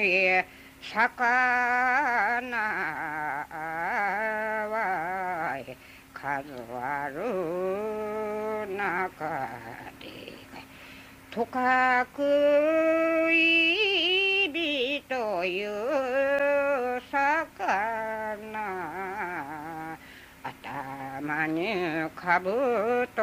魚は数ある中でとかくいびという魚頭にかぶと